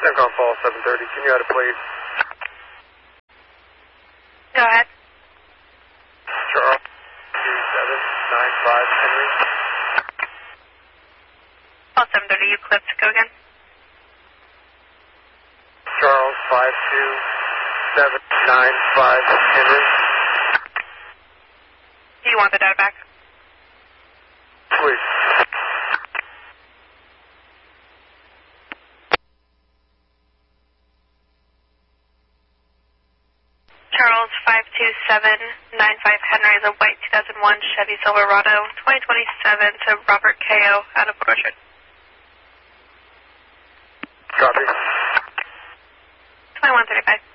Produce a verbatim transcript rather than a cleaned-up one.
Syncron Fall seven thirty, can you add a plate? Go ahead. Charles two seven nine five Henry. Fall seven thirty, Eclipse, go again. Charles five two seven nine five Henry. Do you want the data back? Please. Charles five two seven nine five Henry is a white two thousand one Chevy Silverado twenty twenty-seven to Robert K O out of Port Orchard. Copy. twenty-one thirty-five.